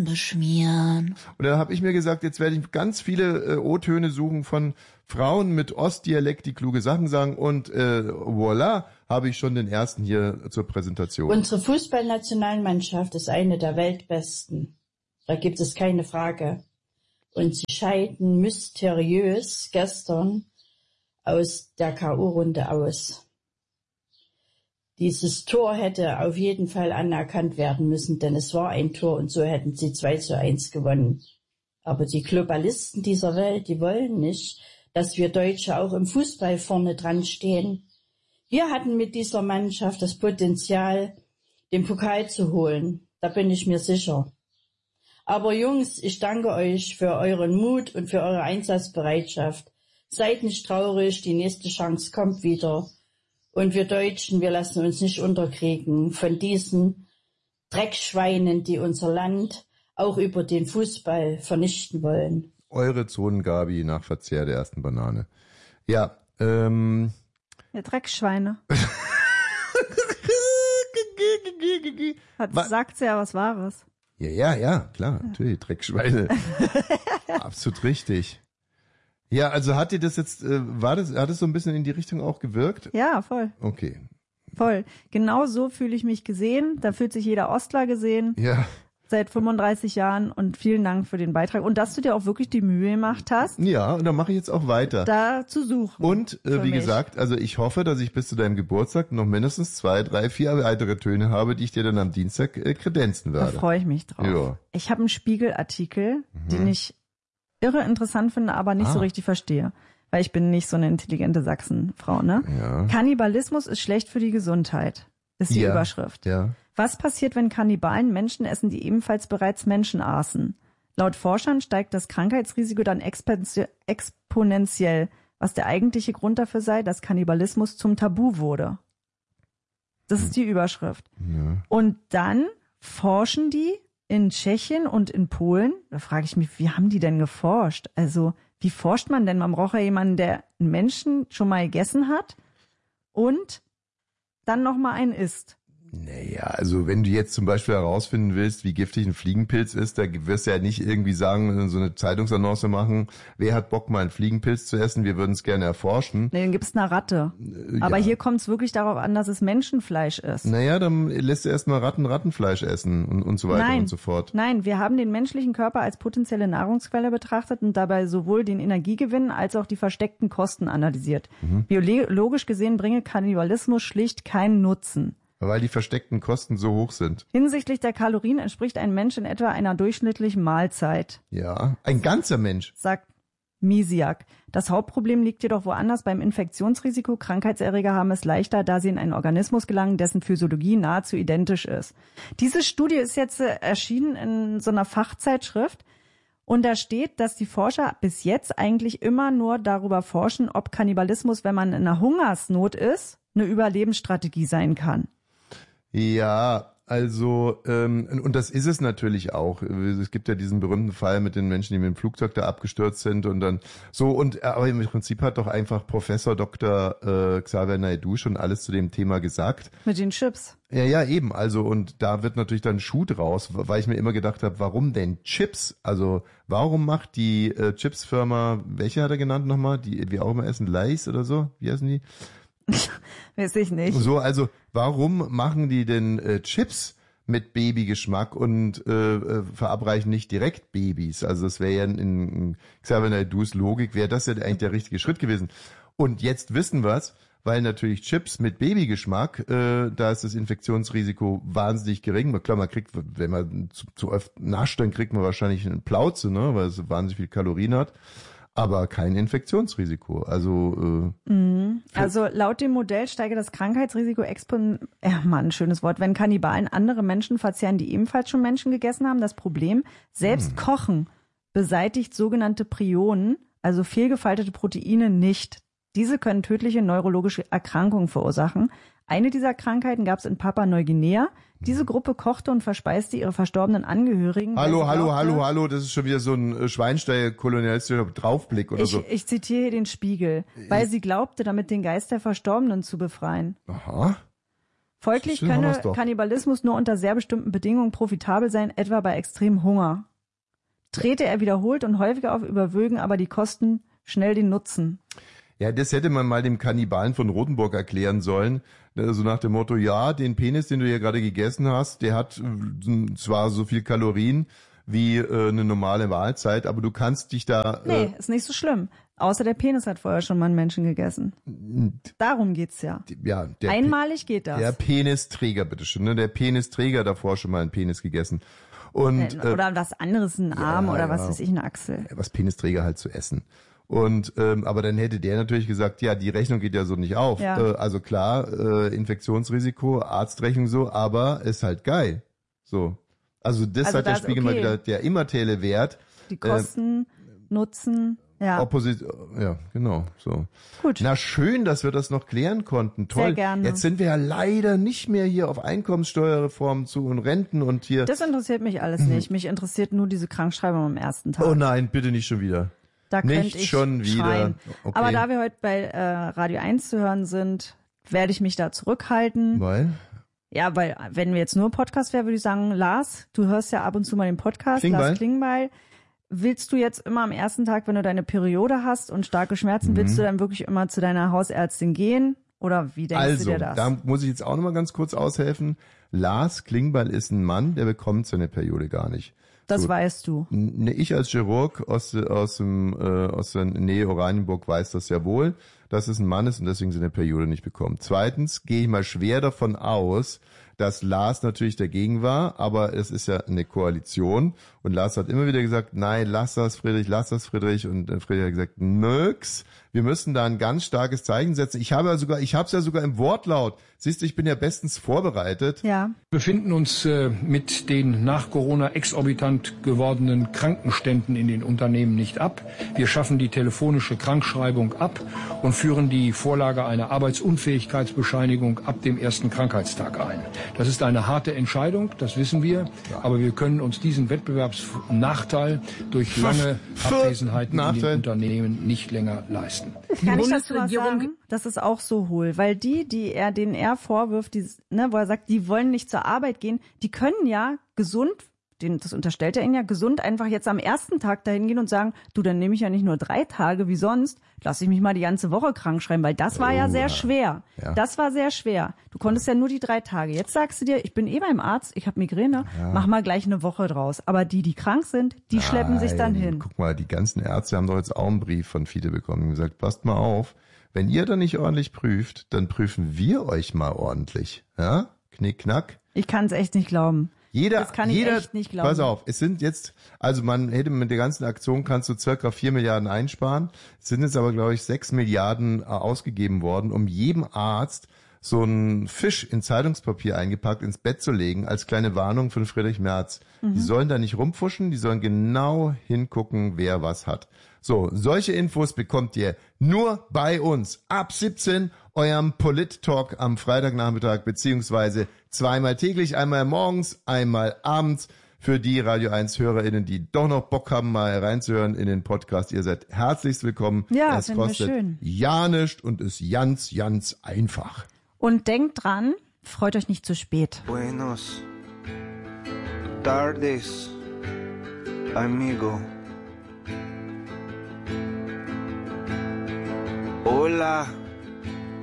beschmieren. Und da habe ich mir gesagt, jetzt werde ich ganz viele O-Töne suchen von Frauen mit Ostdialekt, die kluge Sachen sagen und voilà, habe ich schon den ersten hier zur Präsentation. Unsere Fußballnationalmannschaft ist eine der weltbesten. Da gibt es keine Frage. Und sie scheiden mysteriös gestern aus der K.O.-Runde aus. Dieses Tor hätte auf jeden Fall anerkannt werden müssen, denn es war ein Tor und so hätten sie 2:1 gewonnen. Aber die Globalisten dieser Welt, die wollen nicht, dass wir Deutsche auch im Fußball vorne dran stehen. Wir hatten mit dieser Mannschaft das Potenzial, den Pokal zu holen. Da bin ich mir sicher. Aber Jungs, ich danke euch für euren Mut und für eure Einsatzbereitschaft. Seid nicht traurig, die nächste Chance kommt wieder. Und wir Deutschen, wir lassen uns nicht unterkriegen von diesen Dreckschweinen, die unser Land auch über den Fußball vernichten wollen. Eure Zonengabi nach Verzehr der ersten Banane. Ja, Ja, Dreckschweine. Sagt ja was Wahres. Ja, klar, natürlich, Dreckschweine. Absolut richtig. Ja, also hat dir das jetzt, hat es so ein bisschen in die Richtung auch gewirkt? Ja, voll. Okay. Voll. Genau so fühle ich mich gesehen. Da fühlt sich jeder Ostler gesehen. Ja. Seit 35 Jahren und vielen Dank für den Beitrag. Und dass du dir auch wirklich die Mühe gemacht hast. Ja, und dann mache ich jetzt auch weiter. Da zu suchen. Und wie gesagt, also ich hoffe, dass ich bis zu deinem Geburtstag noch mindestens 2, 3, 4 weitere Töne habe, die ich dir dann am Dienstag kredenzen werde. Da freue ich mich drauf. Ja. Ich habe einen Spiegelartikel, den ich irre interessant finde, aber nicht so richtig verstehe. Weil ich bin nicht so eine intelligente Sachsenfrau, ne? Ja. Kannibalismus ist schlecht für die Gesundheit, ist die Überschrift. Ja. Was passiert, wenn Kannibalen Menschen essen, die ebenfalls bereits Menschen aßen? Laut Forschern steigt das Krankheitsrisiko dann exponentiell, was der eigentliche Grund dafür sei, dass Kannibalismus zum Tabu wurde. Das ist die Überschrift. Ja. Und dann forschen die in Tschechien und in Polen. Da frage ich mich, wie haben die denn geforscht? Also, wie forscht man denn? Man braucht ja jemanden, der einen Menschen schon mal gegessen hat und dann nochmal einen isst. Naja, also wenn du jetzt zum Beispiel herausfinden willst, wie giftig ein Fliegenpilz ist, da wirst du ja nicht irgendwie sagen, so eine Zeitungsannonce machen, wer hat Bock mal einen Fliegenpilz zu essen, wir würden es gerne erforschen. Nee, dann gibt's eine Ratte. Aber hier kommt es wirklich darauf an, dass es Menschenfleisch ist. Naja, dann lässt du erstmal Rattenfleisch essen und so weiter und so fort. Nein, wir haben den menschlichen Körper als potenzielle Nahrungsquelle betrachtet und dabei sowohl den Energiegewinn als auch die versteckten Kosten analysiert. Biologisch gesehen bringe Kannibalismus schlicht keinen Nutzen. Weil die versteckten Kosten so hoch sind. Hinsichtlich der Kalorien entspricht ein Mensch in etwa einer durchschnittlichen Mahlzeit. Ja, ein ganzer Mensch. Sagt Misiak. Das Hauptproblem liegt jedoch woanders beim Infektionsrisiko. Krankheitserreger haben es leichter, da sie in einen Organismus gelangen, dessen Physiologie nahezu identisch ist. Diese Studie ist jetzt erschienen in so einer Fachzeitschrift. Und da steht, dass die Forscher bis jetzt eigentlich immer nur darüber forschen, ob Kannibalismus, wenn man in einer Hungersnot ist, eine Überlebensstrategie sein kann. Ja, also, und das ist es natürlich auch. Es gibt ja diesen berühmten Fall mit den Menschen, die mit dem Flugzeug da abgestürzt sind und dann so, aber im Prinzip hat doch einfach Professor Dr. Xavier Naidoo schon alles zu dem Thema gesagt. Mit den Chips. Ja, eben, also, und da wird natürlich dann Schuh draus, weil ich mir immer gedacht habe, warum denn Chips? Also, warum macht die Chipsfirma, welche hat er genannt nochmal, die wir auch immer essen, Lay's oder so? Wie heißen die? Weiß ich nicht. So, also warum machen die denn Chips mit Babygeschmack und verabreichen nicht direkt Babys? Also das wäre ja in Xavier Naidoo's Logik, wäre das ja eigentlich der richtige Schritt gewesen. Und jetzt wissen wir's, weil natürlich Chips mit Babygeschmack, da ist das Infektionsrisiko wahnsinnig gering. Klar, man kriegt, wenn man zu oft nascht, dann kriegt man wahrscheinlich eine Plauze, ne, weil es wahnsinnig viel Kalorien hat. Aber kein Infektionsrisiko. Also also laut dem Modell steige das Krankheitsrisiko schönes Wort, wenn Kannibalen andere Menschen verzehren, die ebenfalls schon Menschen gegessen haben. Das Problem, selbst Kochen beseitigt sogenannte Prionen, also fehlgefaltete Proteine nicht. Diese können tödliche neurologische Erkrankungen verursachen. Eine dieser Krankheiten gab es in Papua-Neuguinea. Diese Gruppe kochte und verspeiste ihre verstorbenen Angehörigen. Hallo, das ist schon wieder so ein schweinsteiger-kolonialistischer Draufblick oder so. Ich zitiere hier den Spiegel, weil sie glaubte, damit den Geist der Verstorbenen zu befreien. Aha. Folglich Schön haben könne wir's doch. Kannibalismus nur unter sehr bestimmten Bedingungen profitabel sein, etwa bei extremem Hunger. Trete er wiederholt und häufiger auf, überwögen aber die Kosten schnell den Nutzen. Ja, das hätte man mal dem Kannibalen von Rothenburg erklären sollen. So nach dem Motto, ja, den Penis, den du hier gerade gegessen hast, der hat zwar so viel Kalorien wie eine normale Mahlzeit, aber du kannst dich da... Nee, ist nicht so schlimm. Außer der Penis hat vorher schon mal einen Menschen gegessen. Darum geht's ja. Ja, Einmalig geht das. Der Penisträger, bitteschön, ne? Der Penisträger davor schon mal einen Penis gegessen. Und, oder was anderes, ein Arm oder was weiß ich, eine Achsel. Was Penisträger halt zu essen. Und aber dann hätte der natürlich gesagt, ja, die Rechnung geht ja so nicht auf. Ja. Also klar, Infektionsrisiko, Arztrechnung so, aber ist halt geil. So. Also das Also hat der das- Spiegel okay. mal wieder, der immaterielle Wert. Die Kosten, Nutzen, ja. Ja, genau, so. Gut. Na schön, dass wir das noch klären konnten. Toll. Sehr gerne. Jetzt sind wir ja leider nicht mehr hier auf Einkommenssteuerreform zu und Renten und hier. Das interessiert mich alles nicht. Mich interessiert nur diese Krankschreibung am ersten Tag. Oh nein, bitte nicht schon wieder. Da nicht könnte ich schon wieder. schreien. Okay. Aber da wir heute bei Radio 1 zu hören sind, werde ich mich da zurückhalten. Weil? Ja, weil wenn wir jetzt nur Podcast wären, würde ich sagen, Lars, du hörst ja ab und zu mal den Podcast, Klingbeil. Lars Klingbeil. Willst du jetzt immer am ersten Tag, wenn du deine Periode hast und starke Schmerzen, willst du dann wirklich immer zu deiner Hausärztin gehen? Oder wie denkst du Also, dir das? da muss ich jetzt auch nochmal ganz kurz aushelfen. Lars Klingbeil ist ein Mann, der bekommt seine Periode gar nicht. Das so. weißt du. Ne, ich als Chirurg aus der Nähe Oranienburg weiß das sehr wohl, dass es ein Mann ist und deswegen seine Periode nicht bekommt. Zweitens gehe ich mal schwer davon aus, dass Lars natürlich dagegen war, aber es ist ja eine Koalition und Lars hat immer wieder gesagt, nein, lass das Friedrich und Friedrich hat gesagt, nix, wir müssen da ein ganz starkes Zeichen setzen. Ich habe es ja sogar im Wortlaut. Siehst du, ich bin ja bestens vorbereitet. Ja. Wir befinden uns mit den nach Corona exorbitant gewordenen Krankenständen in den Unternehmen nicht ab. Wir schaffen die telefonische Krankschreibung ab und führen die Vorlage einer Arbeitsunfähigkeitsbescheinigung ab dem ersten Krankheitstag ein. Das ist eine harte Entscheidung, das wissen wir, aber wir können uns diesen Wettbewerbsnachteil durch lange Abwesenheiten in den Unternehmen nicht länger leisten. Kann ich dazu was sagen? Das ist auch so hohl, weil denen er vorwirft, wo er sagt, die wollen nicht zur Arbeit gehen, die können ja gesund, das unterstellt er ihnen ja, gesund einfach jetzt am ersten Tag dahin gehen und sagen, du, dann nehme ich ja nicht nur 3 Tage wie sonst, lass ich mich mal die ganze Woche krank schreiben, weil das war ja sehr schwer. Ja. Das war sehr schwer. Du konntest ja nur die 3 Tage. Jetzt sagst du dir, ich bin beim Arzt, ich habe Migräne, mach mal gleich eine Woche draus. Aber die krank sind, die schleppen sich dann hin. Guck mal, die ganzen Ärzte haben doch jetzt auch einen Brief von Fiete bekommen und gesagt, passt mal auf, wenn ihr da nicht ordentlich prüft, dann prüfen wir euch mal ordentlich. Ja? Knick, knack. Ich kann es echt nicht glauben. Das kann ich echt nicht glauben. Pass auf, es sind jetzt, also man hätte mit der ganzen Aktion kannst du circa 4 Milliarden einsparen. Es sind jetzt aber, glaube ich, 6 Milliarden ausgegeben worden, um jedem Arzt so einen Fisch in Zeitungspapier eingepackt ins Bett zu legen, als kleine Warnung von Friedrich Merz. Die sollen da nicht rumfuschen, die sollen genau hingucken, wer was hat. So, solche Infos bekommt ihr nur bei uns ab 17, eurem Polit-Talk am Freitagnachmittag, beziehungsweise zweimal täglich, einmal morgens, einmal abends. Für die Radio 1 HörerInnen, die doch noch Bock haben, mal reinzuhören in den Podcast, ihr seid herzlichst willkommen. Ja, es finden wir kostet schön. ja nichts und ist ganz einfach. Und denkt dran, freut euch nicht zu spät. Buenos tardes, amigo. Hola,